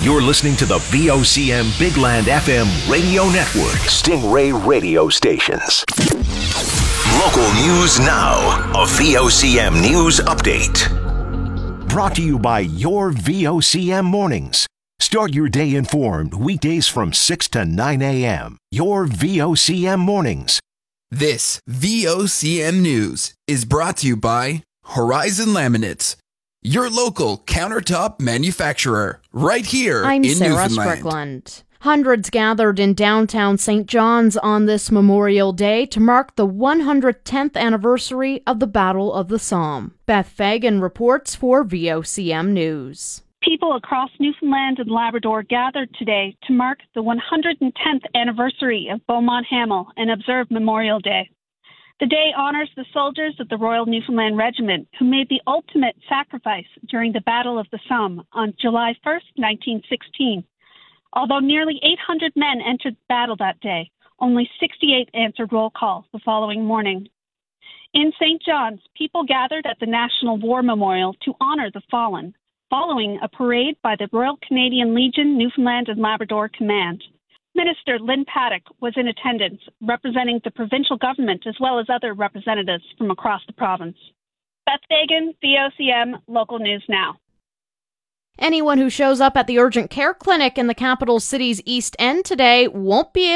You're listening to the VOCM Big Land FM radio network. Stingray radio stations. Local news now. A VOCM news update. Brought to you by your VOCM mornings. Start your day informed weekdays from 6 to 9 a.m. Your VOCM mornings. This VOCM news is brought to you by Horizon Laminates, your local countertop manufacturer, right here I'm in Sarah Newfoundland. Strickland. Hundreds gathered in downtown St. John's on this Memorial Day to mark the 110th anniversary of the Battle of the Somme. Beth Fagan reports for VOCM News. People across Newfoundland and Labrador gathered today to mark the 110th anniversary of Beaumont Hamel and observe Memorial Day. The day honors the soldiers of the Royal Newfoundland Regiment who made the ultimate sacrifice during the Battle of the Somme on July 1st, 1916. Although nearly 800 men entered battle that day, only 68 answered roll call the following morning. In St. John's, people gathered at the National War Memorial to honor the fallen, following a parade by the Royal Canadian Legion Newfoundland and Labrador Command. Minister Lynn Paddock was in attendance, representing the provincial government as well as other representatives from across the province. Beth Fagan, VOCM, Local News Now. Anyone who shows up at the urgent care clinic in the capital city's East End today won't be